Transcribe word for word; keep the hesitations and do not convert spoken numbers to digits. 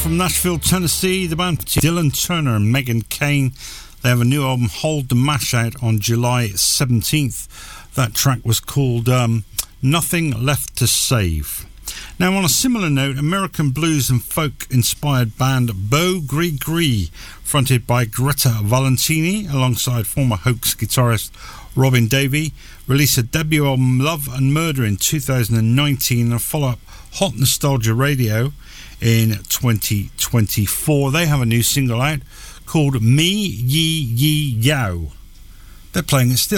from Nashville, Tennessee, the band Dylan Turner and Megan Kane. They have a new album, Hold the Mash, out on July seventeenth. That track was called um, Nothing Left to Save. Now, on a similar note, American blues and folk-inspired band Beau Gris Gris, fronted by Greta Valentini, alongside former Hoax guitarist Robin Davey, released a debut album, Love and Murder, in two thousand nineteen, and a follow-up, Hot Nostalgia Radio, in twenty twenty-four. They have a new single out called Me Ye Ye Yow. They're playing it still.